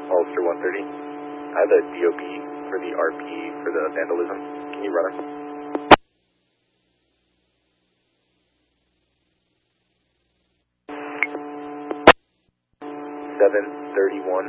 Ulster 130. I have a DOB for the RP for the vandalism. Can you run it? 731.